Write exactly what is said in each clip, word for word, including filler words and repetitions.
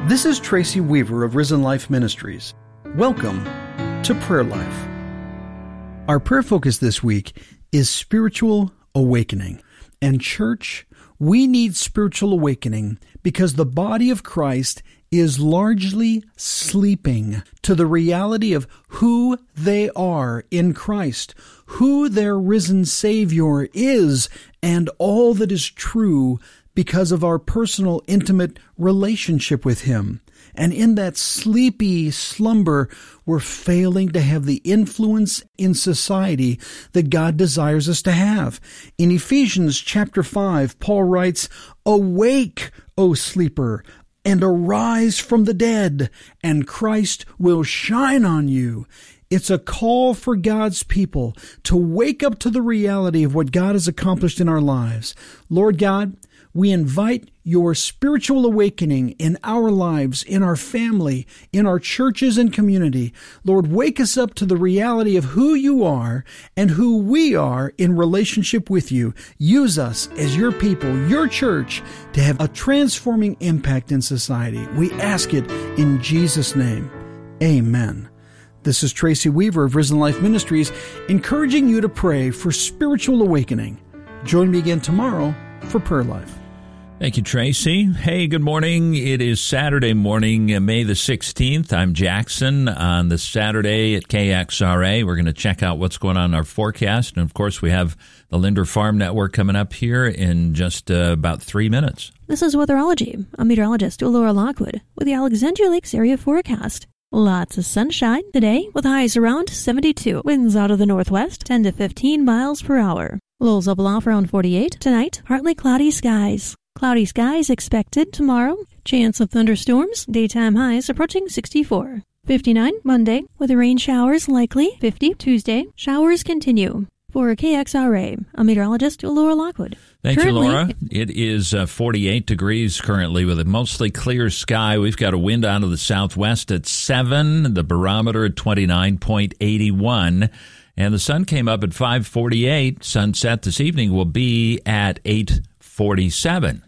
This is Tracy Weaver of Risen Life Ministries. Welcome to Prayer Life. Our prayer focus this week is spiritual awakening. And church, we need spiritual awakening because the body of Christ is largely sleeping to the reality of who they are in Christ, who their risen Savior is, and all that is true because of our personal, intimate relationship with Him. And in that sleepy slumber, we're failing to have the influence in society that God desires us to have. In Ephesians chapter five, Paul writes, "Awake, O sleeper, and arise from the dead, and Christ will shine on you." It's a call for God's people to wake up to the reality of what God has accomplished in our lives. Lord God, we invite your spiritual awakening in our lives, in our family, in our churches and community. Lord, wake us up to the reality of who you are and who we are in relationship with you. Use us as your people, your church, to have a transforming impact in society. We ask it in Jesus' name. Amen. This is Tracy Weaver of Risen Life Ministries, encouraging you to pray for spiritual awakening. Join me again tomorrow for Prayer Life. Thank you, Tracy. Hey, good morning. It is Saturday morning, uh, May the sixteenth. I'm Jackson on the Saturday at K X R A. We're going to check out what's going on in our forecast. And, of course, we have the Linder Farm Network coming up here in just uh, about three minutes. This is Weatherology. I'm meteorologist Laura Lockwood with the Alexandria Lakes area forecast. Lots of sunshine today with highs around seventy-two. Winds out of the northwest, ten to fifteen miles per hour. Lows will blow off around forty-eight. Tonight, partly cloudy skies. Cloudy skies expected tomorrow. Chance of thunderstorms. Daytime highs approaching sixty-four. fifty-nine Monday with rain showers likely. fifty Tuesday. Showers continue. For K X R A, I'm meteorologist Laura Lockwood. Thank currently, you, Laura. It is uh, forty-eight degrees currently with a mostly clear sky. We've got a wind out of the southwest at seven, the barometer at twenty-nine point eight one, and the sun came up at five forty-eight. Sunset this evening will be at eight forty-seven.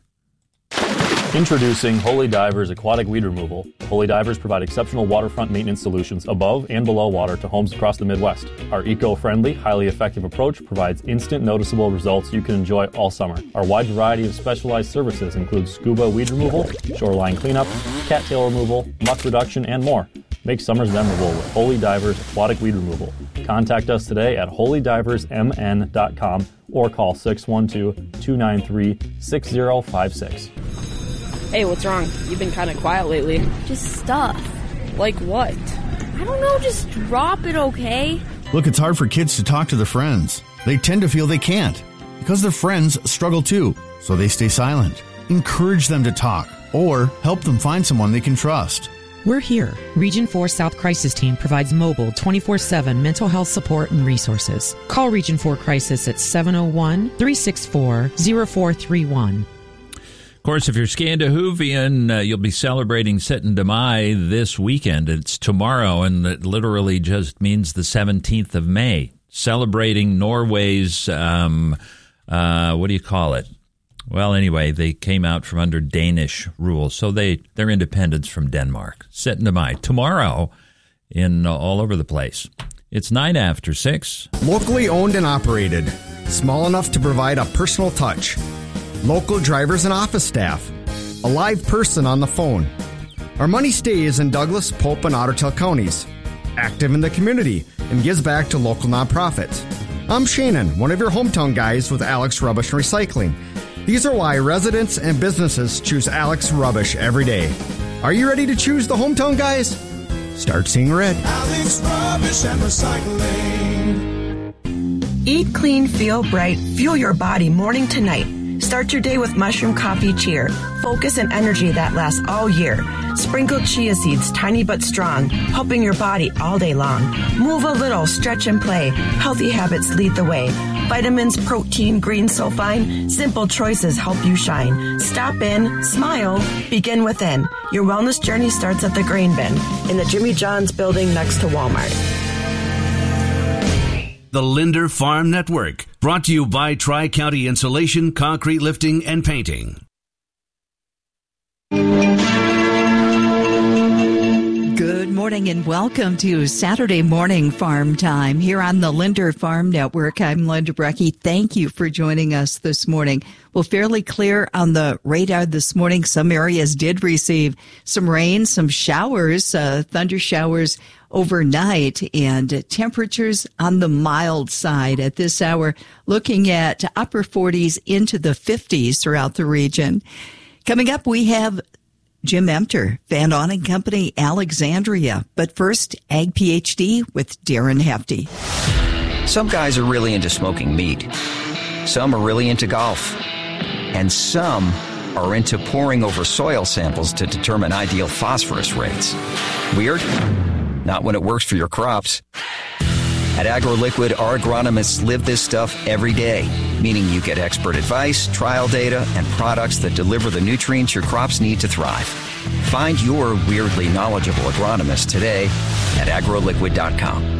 Introducing Holy Divers Aquatic Weed Removal. Holy Divers provide exceptional waterfront maintenance solutions above and below water to homes across the Midwest. Our eco-friendly, highly effective approach provides instant noticeable results you can enjoy all summer. Our wide variety of specialized services include scuba weed removal, shoreline cleanup, cattail removal, muck reduction, and more. Make summers memorable with Holy Divers Aquatic Weed Removal. Contact us today at holy divers m n dot com or call six one two, two nine three, six zero five six. Hey, what's wrong? You've been kind of quiet lately. Just stuff. Like what? I don't know, just drop it, okay? Look, it's hard for kids to talk to their friends. They tend to feel they can't because their friends struggle too, so they stay silent. Encourage them to talk or help them find someone they can trust. We're here. Region four South Crisis Team provides mobile twenty-four seven mental health support and resources. Call Region four Crisis at seven oh one, three six four, oh four three one. Of course, if you're Scandinavian, uh, you'll be celebrating Syttende Mai this weekend. It's tomorrow, and it literally just means the seventeenth of May. Celebrating Norway's, um, uh, what do you call it? Well, anyway, they came out from under Danish rule, so they, their independence from Denmark. Syttende Mai. Tomorrow, in uh, all over the place. It's nine after six. Locally owned and operated. Small enough to provide a personal touch. Local drivers and office staff. A live person on the phone. Our money stays in Douglas, Pope, and Ottertail counties. Active in the community and gives back to local nonprofits. I'm Shannon, one of your hometown guys with Alex Rubbish and Recycling. These are why residents and businesses choose Alex Rubbish every day. Are you ready to choose the hometown guys? Start seeing red. Alex Rubbish and Recycling. Eat clean, feel bright, fuel your body morning to night. Start your day with Mushroom Coffee Cheer. Focus and energy that lasts all year. Sprinkled chia seeds, tiny but strong, helping your body all day long. Move a little, stretch and play. Healthy habits lead the way. Vitamins, protein, green, so fine. Simple choices help you shine. Stop in, smile, begin within. Your wellness journey starts at the Grain Bin in the Jimmy John's building next to Walmart. The Linder Farm Network, brought to you by Tri-County Insulation, Concrete Lifting, and Painting. morning and welcome to Saturday Morning Farm Time here on the Linder Farm Network. I'm Linda Brecky. Thank you for joining us this morning. Well, fairly clear on the radar this morning. Some areas did receive some rain, some showers, uh, thunder showers overnight, and temperatures on the mild side at this hour, looking at upper forties into the fifties throughout the region. Coming up, we have Jim Emter, Van Auning Company, Alexandria. But first, Ag PhD with Darren Hefty. Some guys are really into smoking meat. Some are really into golf. And some are into poring over soil samples to determine ideal phosphorus rates. Weird? Not when it works for your crops. At AgroLiquid, our agronomists live this stuff every day, meaning you get expert advice, trial data, and products that deliver the nutrients your crops need to thrive. Find your weirdly knowledgeable agronomist today at agroliquid dot com.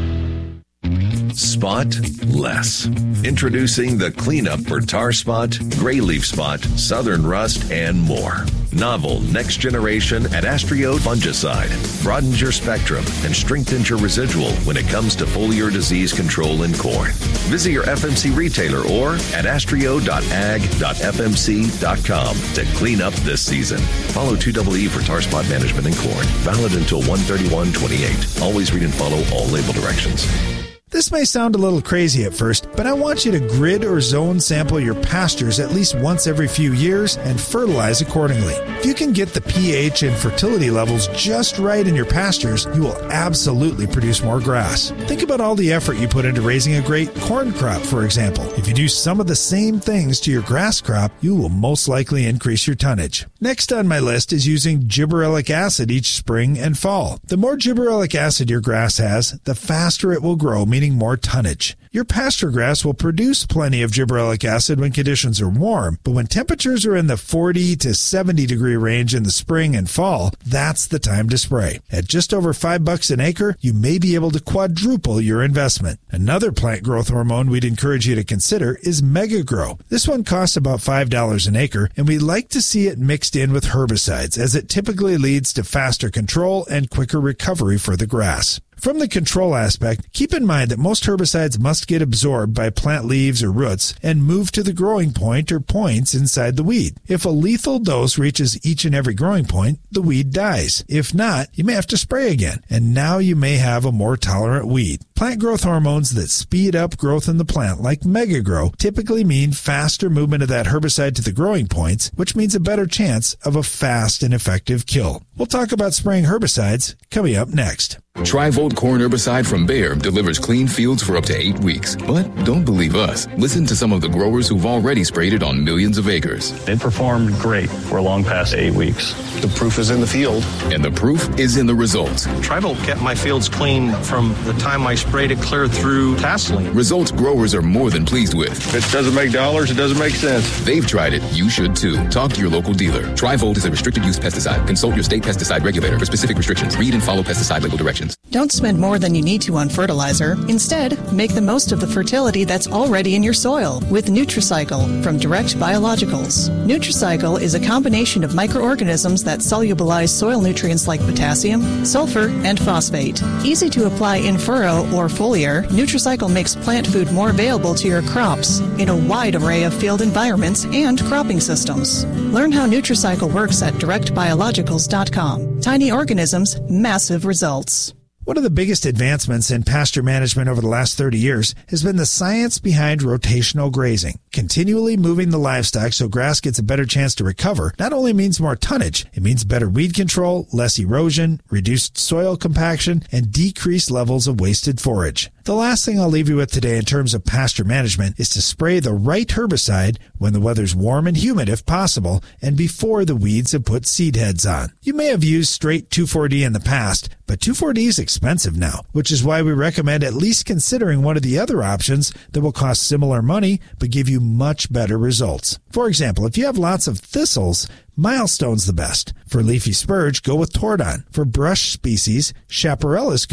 Spot less. Introducing the cleanup for tar spot, gray leaf spot, southern rust, and more. Novel next generation Adastrio fungicide broadens your spectrum and strengthens your residual when it comes to foliar disease control in corn. Visit your F M C retailer or adastrio dot ag dot f m c dot com to clean up this season. Follow two E E for tar spot management in corn. Valid until one thirty-one twenty-eight. Always read and follow all label directions. This may sound a little crazy at first, but I want you to grid or zone sample your pastures at least once every few years and fertilize accordingly. If you can get the pH and fertility levels just right in your pastures, you will absolutely produce more grass. Think about all the effort you put into raising a great corn crop, for example. If you do some of the same things to your grass crop, you will most likely increase your tonnage. Next on my list is using gibberellic acid each spring and fall. The more gibberellic acid your grass has, the faster it will grow, meaning more tonnage. Your pasture grass will produce plenty of gibberellic acid when conditions are warm, but when temperatures are in the forty to seventy degree range in the spring and fall, that's the time to spray. At just over five bucks an acre, you may be able to quadruple your investment. Another plant growth hormone we'd encourage you to consider is Megagrow. This one costs about five dollars an acre, and we like to see it mixed in with herbicides, as it typically leads to faster control and quicker recovery for the grass. From the control aspect, keep in mind that most herbicides must get absorbed by plant leaves or roots and move to the growing point or points inside the weed. If a lethal dose reaches each and every growing point, the weed dies. If not, you may have to spray again, and now you may have a more tolerant weed. Plant growth hormones that speed up growth in the plant, like Megagrow, typically mean faster movement of that herbicide to the growing points, which means a better chance of a fast and effective kill. We'll talk about spraying herbicides coming up next. Tri-Volt corn herbicide from Bayer delivers clean fields for up to eight weeks. But don't believe us. Listen to some of the growers who've already sprayed it on millions of acres. It performed great. We're long past eight weeks. The proof is in the field. And the proof is in the results. Tri-Volt kept my fields clean from the time I sprayed it clear through tasseling. Results growers are more than pleased with. If it doesn't make dollars, it doesn't make sense. They've tried it. You should too. Talk to your local dealer. Tri-Volt is a restricted use pesticide. Consult your state pesticide regulator for specific restrictions. Read and follow pesticide label directions. Don't spend more than you need to on fertilizer. Instead, make the most of the fertility that's already in your soil with Nutricycle from Direct Biologicals. Nutricycle is a combination of microorganisms that solubilize soil nutrients like potassium, sulfur, and phosphate. Easy to apply in furrow or foliar, Nutricycle makes plant food more available to your crops in a wide array of field environments and cropping systems. Learn how Nutricycle works at direct biologicals dot com. Tiny organisms, massive results. One of the biggest advancements in pasture management over the last thirty years has been the science behind rotational grazing. Continually moving the livestock so grass gets a better chance to recover not only means more tonnage, it means better weed control, less erosion, reduced soil compaction, and decreased levels of wasted forage. The last thing I'll leave you with today in terms of pasture management is to spray the right herbicide when the weather's warm and humid if possible, and before the weeds have put seed heads on. You may have used straight two four D in the past, but two four D is expensive now, which is why we recommend at least considering one of the other options that will cost similar money but give you much better results. For example, if you have lots of thistles, Milestone's the best. For leafy spurge, go with Tordon. For brush species, Chaparral is good.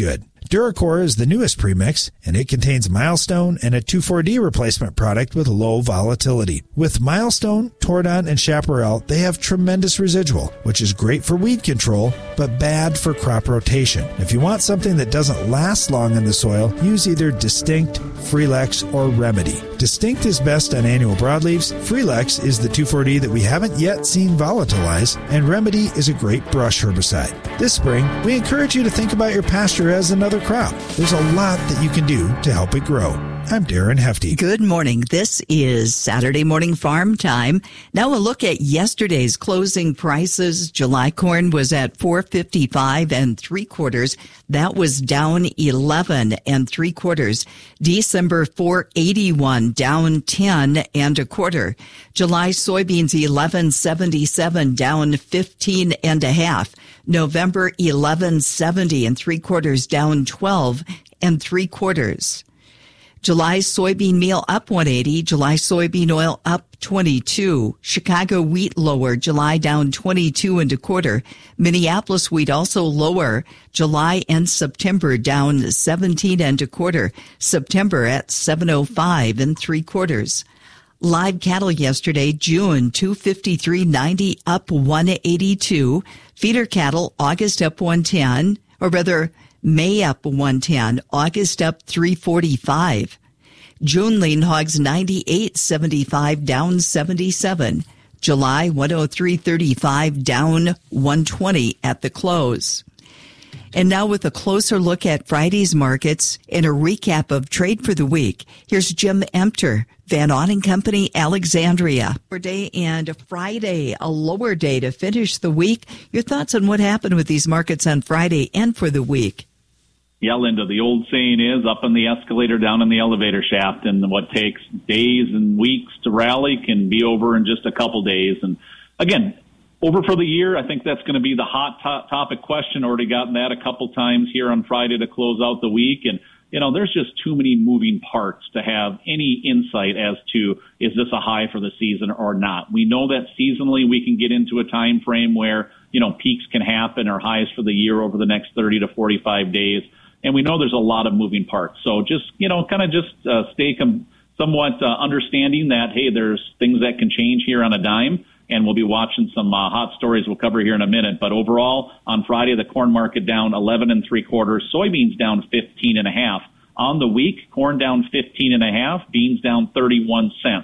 Duracor is the newest premix, and it contains Milestone and a two four D replacement product with low volatility. With Milestone, Tordon, and Chaparral, they have tremendous residual, which is great for weed control, but bad for crop rotation. If you want something that doesn't last long in the soil, use either Distinct, Freelex, or Remedy. Distinct is best on annual broadleaves, Freelex is the two four D that we haven't yet seen volatilize, and Remedy is a great brush herbicide. This spring, we encourage you to think about your pasture as another crop. There's a lot that you can do to help it grow. I'm Darren Hefty. Good morning. This is Saturday Morning Farm Time. Now a look at yesterday's closing prices. July corn was at four fifty-five and three quarters. That was down eleven and three quarters. December four eighty-one, down ten and a quarter. July soybeans eleven seventy-seven, down fifteen and a half. November eleven seventy and three quarters, down twelve and three quarters. July soybean meal up one eighty, July soybean oil up twenty-two, Chicago wheat lower, July down twenty-two and a quarter, Minneapolis wheat also lower, July and September down seventeen and a quarter, September at seven oh five and three quarters. Live cattle yesterday, June two fifty-three ninety up one eighty-two, feeder cattle August up one ten, or rather May up one ten, August up three forty-five. June lean hogs ninety-eight seventy-five, down seventy-seven. July one oh three thirty-five, down one twenty at the close. And now with a closer look at Friday's markets and a recap of trade for the week, here's Jim Emter, Van Auning Company, Alexandria. Day and Friday, a lower day to finish the week. Your thoughts on what happened with these markets on Friday and for the week? Yeah, Linda, the old saying is up in the escalator, down in the elevator shaft, and what takes days and weeks to rally can be over in just a couple days. And again, over for the year, I think that's going to be the hot to- topic question. Already gotten that a couple times here on Friday to close out the week. And, you know, there's just too many moving parts to have any insight as to, is this a high for the season or not? We know that seasonally we can get into a time frame where, you know, peaks can happen or highs for the year over the next thirty to forty-five days. And we know there's a lot of moving parts. So just, you know, kind of just uh, stay com- somewhat uh, understanding that, hey, there's things that can change here on a dime. And we'll be watching some uh, hot stories we'll cover here in a minute. But overall, on Friday, the corn market down eleven and three quarters, soybeans down fifteen and a half. On the week, corn down fifteen and a half, beans down thirty-one cents.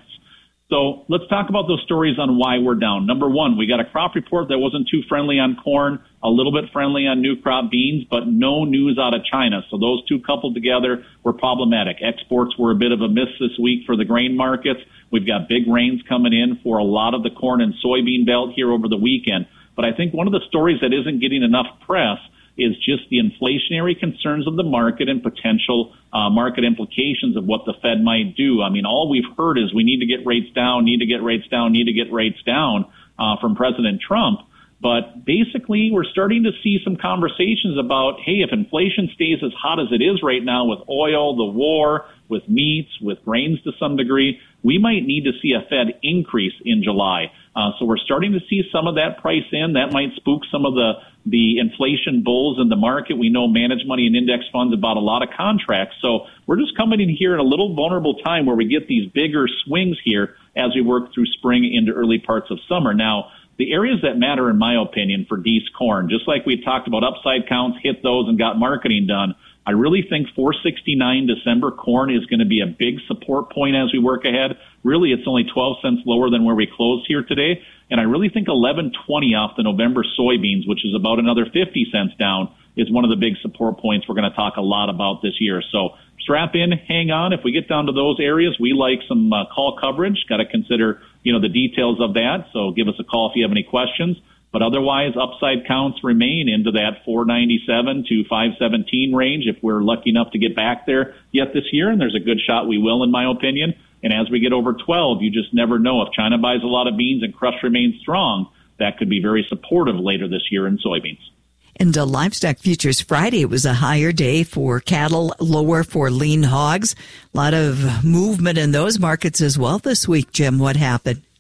So let's talk about those stories on why we're down. Number one, we got a crop report that wasn't too friendly on corn, a little bit friendly on new crop beans, but no news out of China. So those two coupled together were problematic. Exports were a bit of a miss this week for the grain markets. We've got big rains coming in for a lot of the corn and soybean belt here over the weekend. But I think one of the stories that isn't getting enough press is just the inflationary concerns of the market and potential uh, market implications of what the Fed might do. I mean, all we've heard is we need to get rates down, need to get rates down, need to get rates down uh, from President Trump. But basically, we're starting to see some conversations about, hey, if inflation stays as hot as it is right now with oil, the war, with meats, with grains to some degree, we might need to see a Fed increase in July. Uh, so we're starting to see some of that price in. That might spook some of the the inflation bulls in the market. We know managed money and index funds about a lot of contracts. So we're just coming in here in a little vulnerable time where we get these bigger swings here as we work through spring into early parts of summer. Now, the areas that matter, in my opinion, for D's corn, just like we talked about upside counts, hit those and got marketing done, I really think four sixty-nine December corn is going to be a big support point as we work ahead. Really, it's only twelve cents lower than where we closed here today. And I really think eleven twenty off the November soybeans, which is about another fifty cents down, is one of the big support points we're going to talk a lot about this year. So strap in, hang on. If we get down to those areas, we like some uh, call coverage. Got to consider, you know, the details of that. So give us a call if you have any questions. But otherwise, upside counts remain into that four ninety-seven to five seventeen range if we're lucky enough to get back there yet this year. And there's a good shot we will, in my opinion. And as we get over twelve, you just never know. If China buys a lot of beans and crush remains strong, that could be very supportive later this year in soybeans. And uh, livestock futures Friday was a higher day for cattle, lower for lean hogs. A lot of movement in those markets as well this week, Jim. What happened?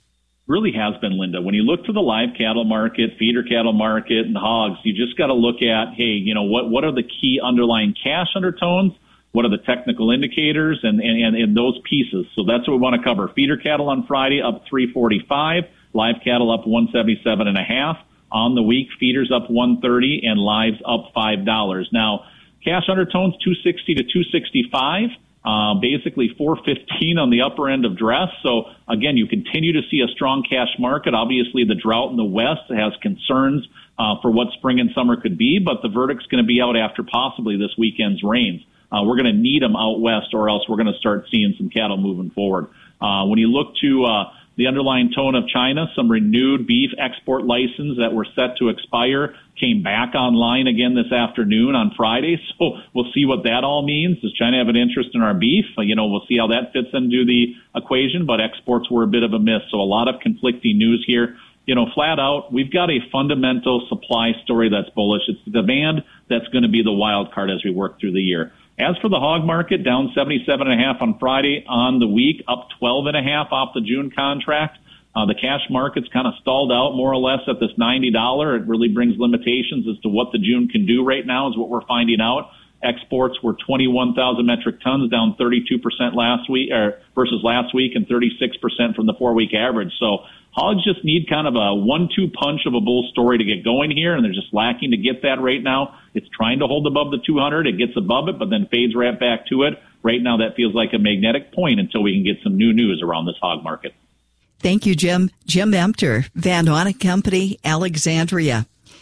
really has been, Linda. When you look to the live cattle market, feeder cattle market, and hogs, you just got to look at, hey, you know, what, what are the key underlying cash undertones? What are the technical indicators and, and, and those pieces? So that's what we want to cover. Feeder cattle on Friday up three forty-five, live cattle up one seventy-seven and a half. On the week, feeders up one thirty and lives up five dollars. Now, cash undertones two sixty to two sixty-five. Uh, basically four fifteen on the upper end of dress. So again, you continue to see a strong cash market. Obviously, the drought in the West has concerns uh, for what spring and summer could be, but the verdict's going to be out after possibly this weekend's rains. Uh, we're going to need them out west, or else we're going to start seeing some cattle moving forward. Uh, when you look to uh, the underlying tone of China, some renewed beef export licenses that were set to expire came back online again this afternoon on Friday. So we'll see what that all means. Does China have an interest in our beef? You know, we'll see how that fits into the equation, but exports were a bit of a miss. So a lot of conflicting news here. You know, flat out, we've got a fundamental supply story that's bullish. It's the demand that's going to be the wild card as we work through the year. As for the hog market, down seventy-seven and a half on Friday on the week, up twelve and a half off the June contract. Uh, the cash market's kind of stalled out more or less at this ninety dollars. It really brings limitations as to what the June can do right now is what we're finding out. Exports were twenty-one thousand metric tons, down thirty-two percent last week or versus last week and thirty-six percent from the four-week average. So hogs just need kind of a one two punch of a bull story to get going here, and they're just lacking to get that right now. It's trying to hold above the two hundred. It gets above it, but then fades right back to it. Right now, that feels like a magnetic point until we can get some new news around this hog market. Thank you, Jim. Jim Emter, Van Auken Company, Alexandria.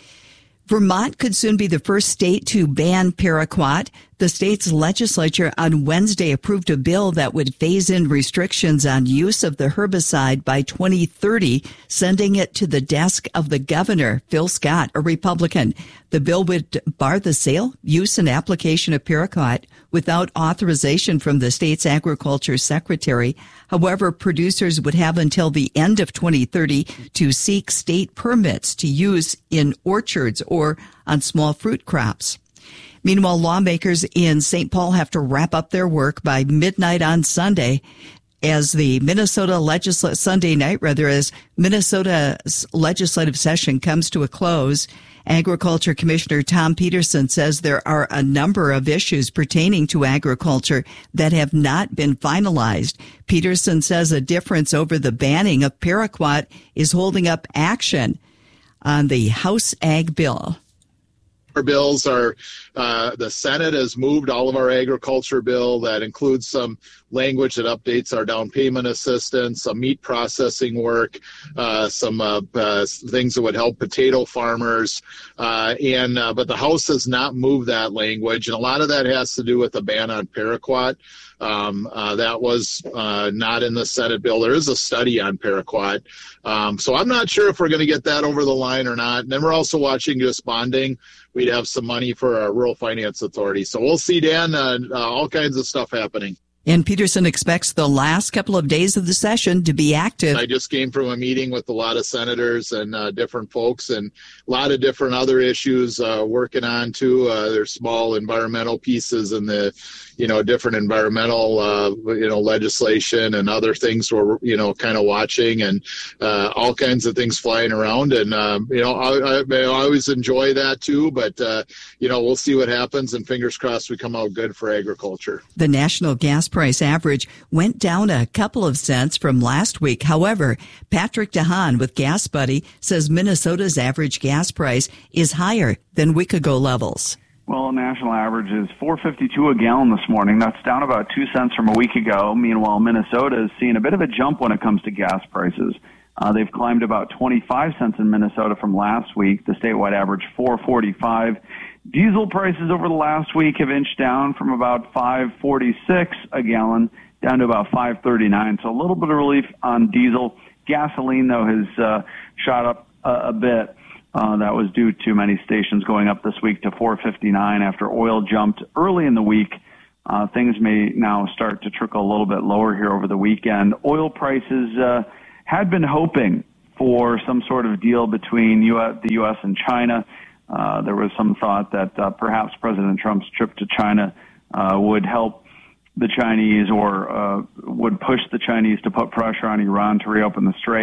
Vermont could soon be the first state to ban paraquat. The state's legislature on Wednesday approved a bill that would phase in restrictions on use of the herbicide by twenty thirty, sending it to the desk of the governor, Phil Scott, a Republican. The bill would bar the sale, use, and application of paraquat without authorization from the state's agriculture secretary. However, producers would have until the end of twenty thirty to seek state permits to use in orchards or on small fruit crops. Meanwhile, lawmakers in Saint Paul have to wrap up their work by midnight on Sunday as the Minnesota legislative Sunday night, rather, as Minnesota's legislative session comes to a close. Agriculture Commissioner Tom Peterson says there are a number of issues pertaining to agriculture that have not been finalized. Peterson says a difference over the banning of paraquat is holding up action on the House Ag Bill. Our bills are, uh, the Senate has moved all of our agriculture bill. That includes some language that updates our down payment assistance, some meat processing work, uh, some uh, uh, things that would help potato farmers. Uh, and uh, but the House has not moved that language, and a lot of that has to do with the ban on paraquat. Um, uh, that was uh, not in the Senate bill. There is a study on paraquat. Um, so I'm not sure if we're going to get that over the line or not. And then we're also watching just bonding. We'd have some money for our Rural Finance Authority. So we'll see, Dan, uh, uh, all kinds of stuff happening. And Peterson expects the last couple of days of the session to be active. I just came from a meeting with a lot of senators and uh, different folks, and a lot of different other issues uh, working on too. Uh, there's small environmental pieces in the, you know, different environmental, uh, you know, legislation and other things we're, you know, kind of watching, and uh, all kinds of things flying around. And, um, you know, I, I, I always enjoy that too, but, uh, you know, we'll see what happens, and fingers crossed we come out good for agriculture. The national gas price average went down a couple of cents from last week. However, Patrick DeHaan with Gas Buddy says Minnesota's average gas price is higher than week ago levels. Well, national average is four fifty-two a gallon this morning. That's down about two cents from a week ago. Meanwhile, Minnesota is seeing a bit of a jump when it comes to gas prices. Uh, they've climbed about twenty-five cents in Minnesota from last week. The statewide average four forty-five. Diesel prices over the last week have inched down from about five forty-six a gallon down to about five thirty-nine. So a little bit of relief on diesel. Gasoline, though, has uh, shot up a, a bit. Uh, that was due to many stations going up this week to four fifty-nine after oil jumped early in the week. Uh, things may now start to trickle a little bit lower here over the weekend. Oil prices uh, had been hoping for some sort of deal between U S, the U S and China. Uh, there was some thought that uh, perhaps President Trump's trip to China uh, would help the Chinese or uh, would push the Chinese to put pressure on Iran to reopen the strait.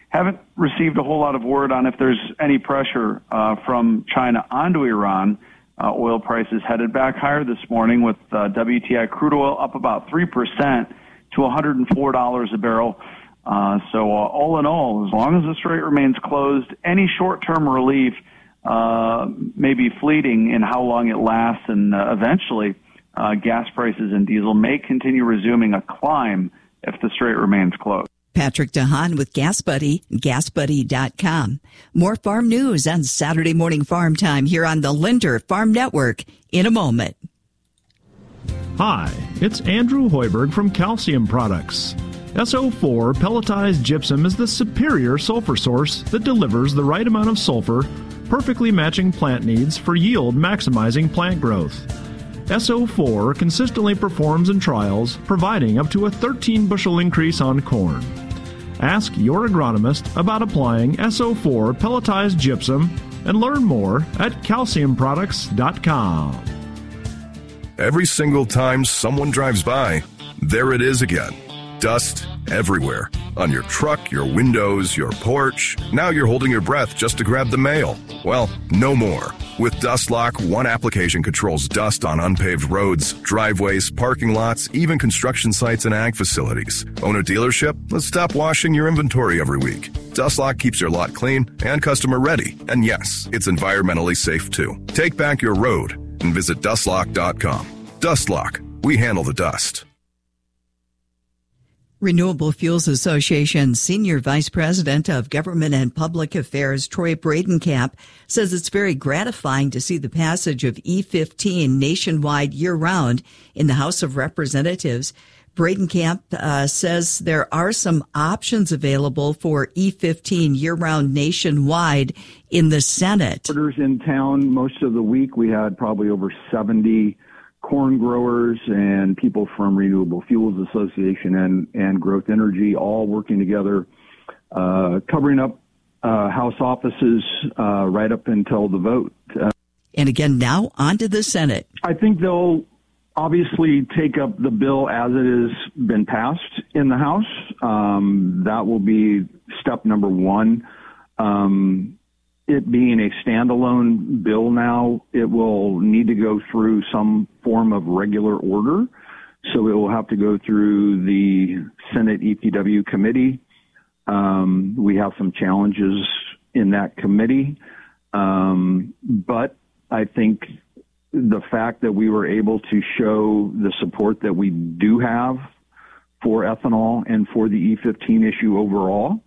Haven't received a whole lot of word on if there's any pressure uh, from China onto Iran. Uh, oil prices headed back higher this morning with uh, W T I crude oil up about three percent to one hundred four dollars a barrel. Uh, so uh, all in all, as long as the strait remains closed, any short-term relief uh, may be fleeting in how long it lasts, and uh, eventually uh, gas prices and diesel may continue resuming a climb if the strait remains closed. Patrick DeHaan with Gas Buddy, gas buddy dot com. More farm news on Saturday Morning Farm Time here on the Linder Farm Network in a moment. Hi, it's Andrew Hoiberg from Calcium Products. S O four pelletized gypsum is the superior sulfur source that delivers the right amount of sulfur, perfectly matching plant needs for yield maximizing plant growth. S O four consistently performs in trials, providing up to a thirteen bushel increase on corn. Ask your agronomist about applying S O four pelletized gypsum and learn more at calcium products dot com. Every single time someone drives by, there it is again. Dust everywhere. On your truck, your windows, your porch. Now you're holding your breath just to grab the mail. Well, no more. With DustLock, one application controls dust on unpaved roads, driveways, parking lots, even construction sites and ag facilities. Own a dealership? Let's stop washing your inventory every week. DustLock keeps your lot clean and customer ready. And yes, it's environmentally safe too. Take back your road and visit dust lock dot com. DustLock. We handle the dust. Renewable Fuels Association Senior Vice President of Government and Public Affairs Troy Bradenkamp says it's very gratifying to see the passage of E fifteen nationwide year-round in the House of Representatives. Bradenkamp uh, says there are some options available for E fifteen year-round nationwide in the Senate. Orders in town most of the week. We had probably over seventy corn growers and people from Renewable Fuels Association and, and Growth Energy all working together, uh, covering up uh, House offices uh, right up until the vote. Uh, and again, now on to the Senate. I think they'll obviously take up the bill as it has been passed in the House. Um, that will be step number one. Um, It being a standalone bill now, it will need to go through some form of regular order. So it will have to go through the Senate E P W committee. Um, we have some challenges in that committee. Um, but I think the fact that we were able to show the support that we do have for ethanol and for the E fifteen issue overall,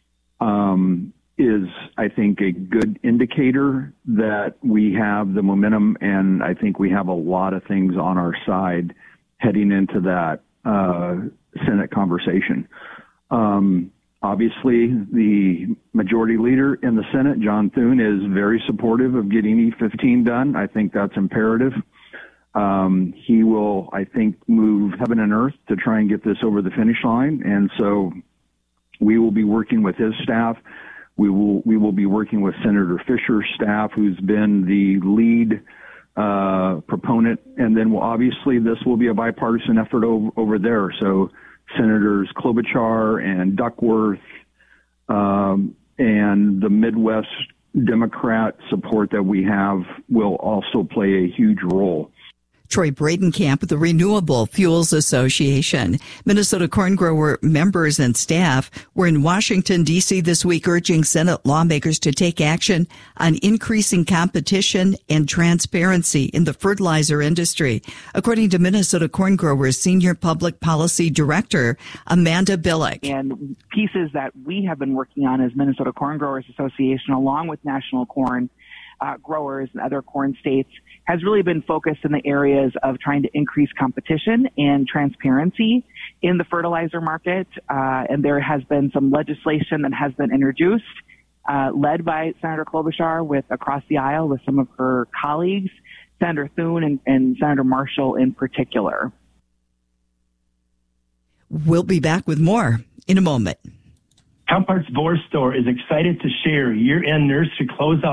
um, is, I think, a good indicator that we have the momentum, and I think we have a lot of things on our side heading into that uh, Senate conversation. Um, obviously, the majority leader in the Senate, John Thune, is very supportive of getting E fifteen done. I think that's imperative. Um, he will, I think, move heaven and earth to try and get this over the finish line, and so we will be working with his staff. We will we will be working with Senator Fisher's staff, who's been the lead uh, proponent, and then we'll, obviously this will be a bipartisan effort over, over there. So Senators Klobuchar and Duckworth um, and the Midwest Democrat support that we have will also play a huge role. Troy Bradenkamp with the Renewable Fuels Association. Minnesota corn grower members and staff were in Washington, D C this week urging Senate lawmakers to take action on increasing competition and transparency in the fertilizer industry, according to Minnesota corn growers Senior Public Policy Director Amanda Billick. And pieces that we have been working on as Minnesota Corn Growers Association, along with National Corn uh, Growers and other corn states, has really been focused in the areas of trying to increase competition and transparency in the fertilizer market. Uh, and there has been some legislation that has been introduced, uh, led by Senator Klobuchar with across the aisle with some of her colleagues, Senator Thune and, and Senator Marshall in particular. We'll be back with more in a moment. Compart's Boar Store is excited to share year-end nursery closeout